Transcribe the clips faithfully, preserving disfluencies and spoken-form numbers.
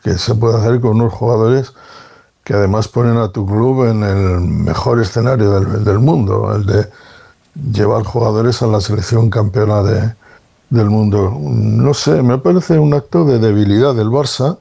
que se puede hacer con unos jugadores que además ponen a tu club en el mejor escenario del, del mundo, el de llevar jugadores a la selección campeona de, del mundo. No sé, me parece un acto de debilidad del Barça,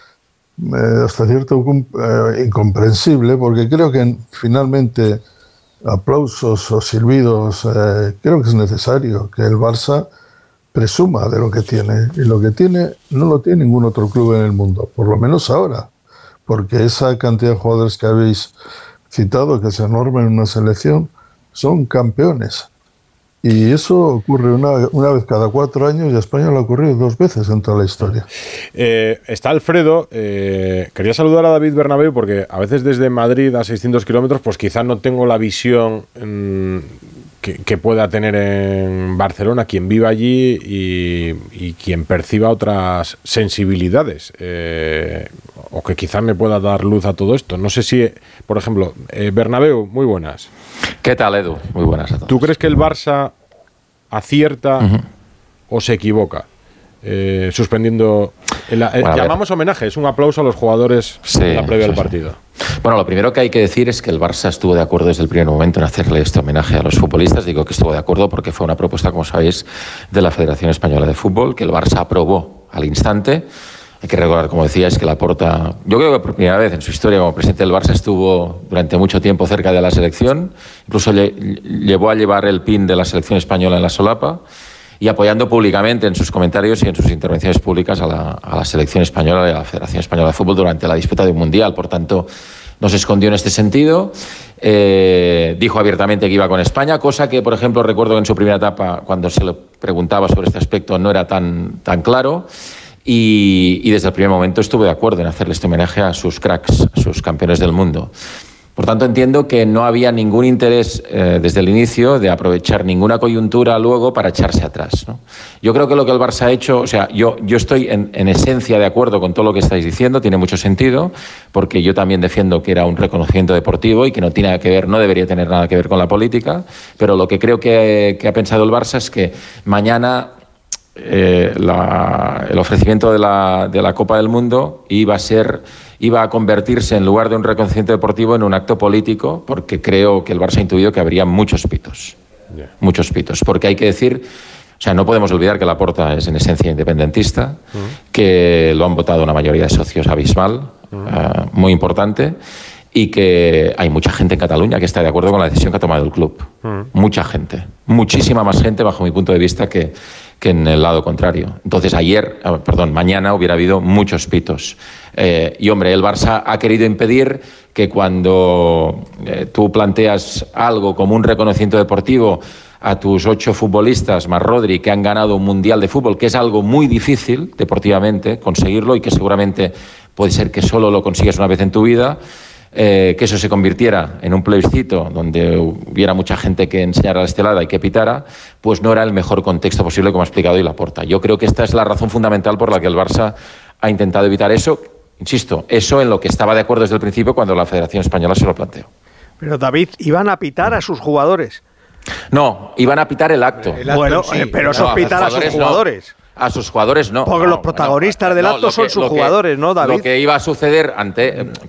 eh, hasta cierto punto eh, incomprensible, porque creo que finalmente aplausos o silbidos, eh, creo que es necesario que el Barça presuma de lo que tiene, y lo que tiene no lo tiene ningún otro club en el mundo, por lo menos ahora, porque esa cantidad de jugadores que habéis citado, que es enorme en una selección, son campeones. Y eso ocurre una, una vez cada cuatro años, y a España le ha ocurrido dos veces en toda la historia. Eh, está Alfredo. Eh, quería saludar a David Bernabéu porque a veces desde Madrid a seiscientos kilómetros, pues quizás no tengo la visión mmm, que, que pueda tener en Barcelona quien vive allí y, y quien perciba otras sensibilidades. Eh, o que quizás me pueda dar luz a todo esto. No sé si, por ejemplo, eh, Bernabéu, muy buenas. ¿Qué tal, Edu? Muy buenas a todos. ¿Tú crees que el Barça acierta uh-huh. o se equivoca eh, suspendiendo? El, el, bueno, llamamos homenaje, es un aplauso a los jugadores sí, en la previa sí, del partido. Sí. Bueno, lo primero que hay que decir es que el Barça estuvo de acuerdo desde el primer momento en hacerle este homenaje a los futbolistas. Digo que estuvo de acuerdo porque fue una propuesta, como sabéis, de la Federación Española de Fútbol, que el Barça aprobó al instante. Hay que recordar, como decía, es que Laporta, yo creo que por primera vez en su historia como presidente del Barça estuvo durante mucho tiempo cerca de la selección, incluso lle, llevó a llevar el pin de la selección española en la solapa y apoyando públicamente en sus comentarios y en sus intervenciones públicas a la, a la selección española y a la Federación Española de Fútbol durante la disputa de un mundial. Por tanto, no se escondió en este sentido. Eh, dijo abiertamente que iba con España, cosa que, por ejemplo, recuerdo que en su primera etapa, cuando se le preguntaba sobre este aspecto, no era tan, tan claro. Y, y desde el primer momento estuve de acuerdo en hacerle este homenaje a sus cracks, a sus campeones del mundo. Por tanto, entiendo que no había ningún interés eh, desde el inicio de aprovechar ninguna coyuntura luego para echarse atrás, ¿no? Yo creo que lo que el Barça ha hecho, o sea, yo, yo estoy en, en esencia de acuerdo con todo lo que estáis diciendo, tiene mucho sentido, porque yo también defiendo que era un reconocimiento deportivo y que no tiene que ver, no debería tener nada que ver con la política, pero lo que creo que, que ha pensado el Barça es que mañana Eh, la, el ofrecimiento de la, de la Copa del Mundo iba a ser, iba a convertirse, en lugar de un reconocimiento deportivo, en un acto político, porque creo que el Barça ha intuido que habría muchos pitos, yeah. muchos pitos, porque hay que decir, o sea, no podemos olvidar que Laporta es en esencia independentista, uh-huh. que lo han votado una mayoría de socios abismal, uh-huh. uh, muy importante, y que hay mucha gente en Cataluña que está de acuerdo con la decisión que ha tomado el club. Uh-huh. Mucha gente, muchísima más gente, bajo mi punto de vista, que que en el lado contrario. Entonces ayer, perdón, mañana hubiera habido muchos pitos. Eh, y hombre, el Barça ha querido impedir que cuando eh, tú planteas algo como un reconocimiento deportivo a tus ocho futbolistas, más Rodri, que han ganado un mundial de fútbol, que es algo muy difícil deportivamente conseguirlo y que seguramente puede ser que solo lo consigues una vez en tu vida, Eh, que eso se convirtiera en un plebiscito donde hubiera mucha gente que enseñara la estelada y que pitara, pues no era el mejor contexto posible, como ha explicado hoy Laporta. Yo creo que esta es la razón fundamental por la que el Barça ha intentado evitar eso. Insisto, eso en lo que estaba de acuerdo desde el principio cuando la Federación Española se lo planteó. Pero David, ¿iban a pitar a sus jugadores? No, iban a pitar el acto. El acto bueno, sí, pero eso no, pitar a sus jugadores. No. A sus jugadores no. Porque no, los protagonistas no, del acto no, son que, sus jugadores, que, ¿no, David? Lo que iba a suceder ante... Eh,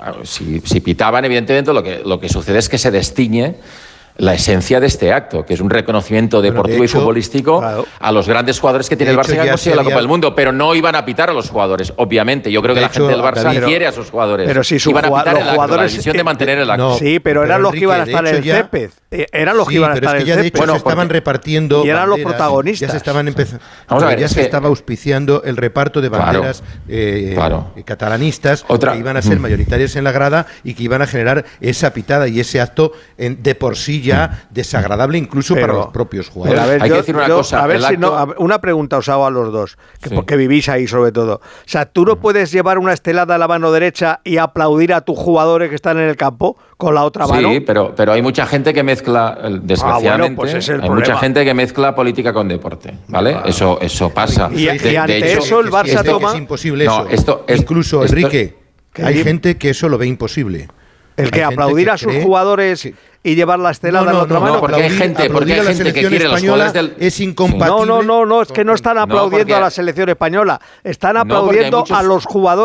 si, si pitaban, evidentemente, lo que, lo que sucede es que se destiñe la esencia de este acto, que es un reconocimiento deportivo de hecho, y futbolístico claro. a los grandes jugadores que tiene el Barça que han conseguido la Copa del Mundo, pero no iban a pitar a los jugadores, obviamente. Yo creo que de la hecho, gente del Barça pero, quiere a sus jugadores. Pero si su iban a pitar los el acto, jugadores, la decisión de mantener el acto. No, sí, pero eran los que iban a estar en el césped. Eran los que iban a estar en el césped. Bueno, se estaban repartiendo y eran los protagonistas. Ya se estaban empezando. Vamos a ver, ya es se que, estaba auspiciando el reparto de banderas claro, eh, claro. Eh, catalanistas Otra, que iban a ser mayoritarias en la grada y que iban a generar esa pitada y ese acto en, de por sí ya desagradable. Agradable incluso pero, para los propios jugadores. A ver, Hay yo, que decir una yo, cosa. A ver si acto... no, a ver, una pregunta os hago a los dos, que, sí. porque vivís ahí sobre todo. O sea, ¿tú no puedes llevar una estelada a la mano derecha y aplaudir a tus jugadores que están en el campo con la otra mano? Sí, pero, pero hay mucha gente que mezcla, desgraciadamente, ah, bueno, pues es el hay problema. Mucha gente que mezcla política con deporte, ¿vale? Claro. Eso, eso pasa. Y, de, y ante de hecho, eso el Barça esto toma... Es imposible no, eso. Esto, es, incluso, esto, Enrique, ¿qué? Hay gente que eso lo ve imposible. ¿El que aplaudir que a sus cree... jugadores... Sí. y llevar la estelada no, no, a la otra no, mano? No, porque hay gente, porque hay gente que quiere los jugadores del... Es incompatible. No, no, no, no, es que no están aplaudiendo no, porque... a la selección española, están aplaudiendo no, muchos... a los jugadores